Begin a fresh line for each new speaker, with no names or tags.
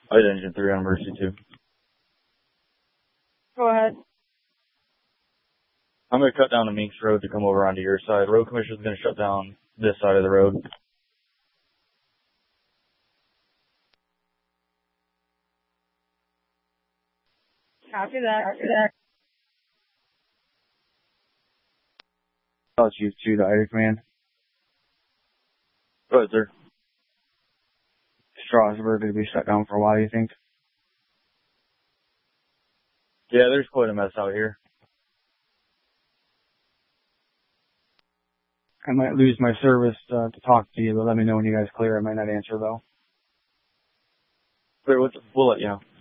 I had engine 3 on emergency 2.
Go ahead.
I'm going to cut down the Minks Road to come over onto your side. Road Commissioner's going to shut down this side of the road.
Copy that.
Chief 2 to Ida Command. Go ahead, sir. Strasburg to be shut down for a while, you think? Yeah, there's quite a mess out here. I might lose my service to talk to you, but let me know when you guys clear. I might not answer, though. Clear, we'll let you know.